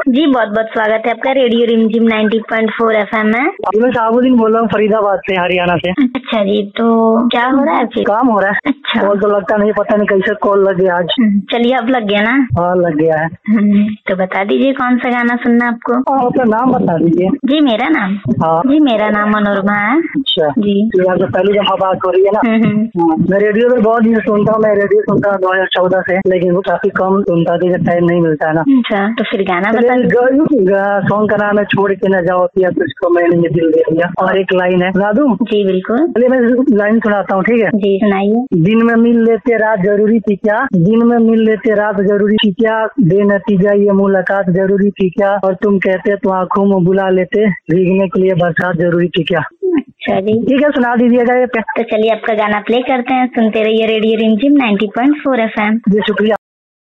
जी बहुत बहुत स्वागत है आपका रेडियो रिमझिम 90.4 FM में। मैं शाहबुद्दीन बोल रहा हूँ फरीदाबाद से, हरियाणा से। अच्छा जी, तो क्या हो रहा है फिर? काम हो रहा है। अच्छा, कॉल तो लगता नहीं, पता नहीं कैसे कॉल लग गया आज। चलिए अब लग गया ना? हाँ लग गया है। तो बता दीजिए कौन सा गाना सुनना आपको? अपना नाम बता दीजिए। जी मेरा नाम? हाँ जी मेरा नाम मनोरमा है। अच्छा जी तो आपसे पहली दफा बात हो रही है ना। मैं रेडियो पर बहुत दिन सुनता हूँ। मैं रेडियो सुनता हूँ 2014 से, लेकिन वो काफी कम सुनता था, टाइम नहीं मिलता है ना। अच्छा, तो फिर गाना बता दीजिए। सॉन्ग का नाम है छोड़ के न जाओ पिया तुझको मैंने ये दिल दे दिया, और एक लाइन है, सुना दूं? जी बिल्कुल। चलिए मैं लाइन सुनाता हूँ, ठीक है? जी सुनाइए। दिन में मिल लेते रात जरूरी थी क्या, दिन में मिल लेते रात जरूरी थी क्या, बेनतीजा ये मुलाकात जरूरी थी क्या, और तुम कहते तो आंखों में बुला लेते, भीगने के लिए बरसात जरूरी थी क्या। अच्छा जी ठीक है, सुना दीजिएगा ये पे। तो चलिए आपका गाना प्ले करते हैं, सुनते रहिए रेडियो रिमझिम 90.4 FM। जी शुक्रिया।